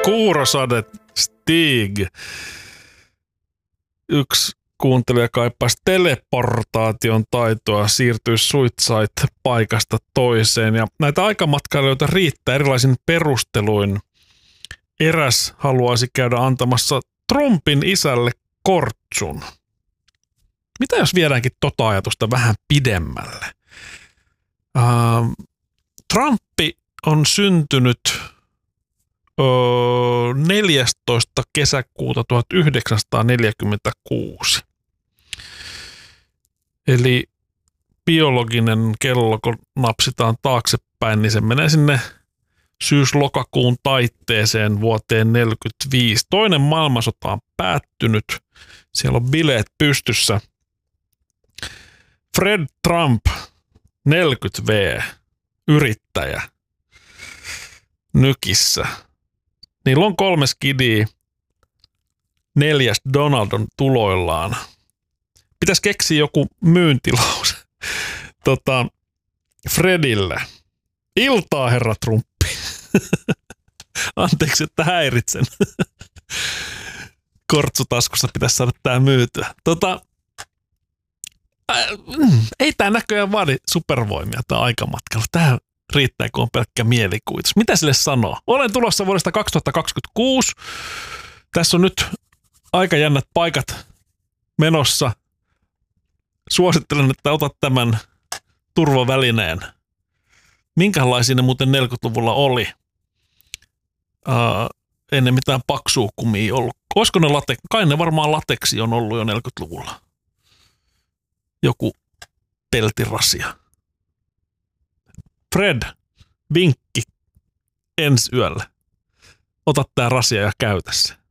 Kuurosade Stig. Yksi kuuntelija kaipaisi teleportaation taitoa siirtyä Suitsait-paikasta toiseen. Ja näitä aikamatkailijoita riittää erilaisin perusteluin. Eräs haluaisi käydä antamassa Trumpin isälle kortsun. Mitä jos viedäänkin tota ajatusta vähän pidemmälle? Trumpi on syntynyt 14. kesäkuuta 1946. Eli biologinen kello, kun napsitaan taaksepäin, niin se menee sinne syys-lokakuun taitteeseen vuoteen 1945. Toinen maailmansota on päättynyt. Siellä on bileet pystyssä. Fred Trump, 40V, yrittäjä, Nykissä. Niillä on 3 skidiä. 4. Donald on tuloillaan. Pitäisi keksiä joku myyntilause. Fredille. Iltaa, herra Trumpi. Anteeksi, että häiritsen. Kortsutaskussa pitäisi saada tää myytyä. Ei tää näköjään vaadi supervoimia tää aikamatkalla. Tää riittää, kun on pelkkä mielikuvitus. Mitä sille sanoo? Olen tulossa vuodesta 2026. Tässä on nyt aika jännät paikat menossa. Suosittelen, että otat tämän turvavälineen. Minkälaisia ne muuten 40-luvulla oli? Ei ne mitään paksua kumia ollut. Olisiko ne kai ne varmaan lateksi on ollut jo 40-luvulla. Joku peltirasia. Fred, vinkki ensi yöllä. Ota tää rasia ja käytä se.